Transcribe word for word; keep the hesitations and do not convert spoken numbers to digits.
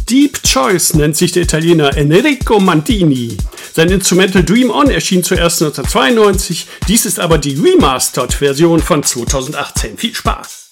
Deep Choice nennt sich der Italiener Enrico Mantini. Sein Instrumental Dream On erschien zuerst neunzehnhundertzweiundneunzig, dies ist aber die Remastered-Version von zweitausendachtzehn. Viel Spaß!